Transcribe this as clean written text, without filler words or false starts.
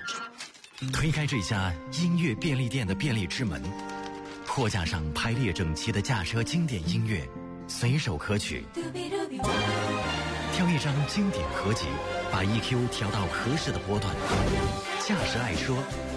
推开这家音乐便利店的便利之门，货架上排列整齐的驾车经典音乐，随手可取。挑一张经典合集，把 EQ 调到合适的波段。驾驶爱说，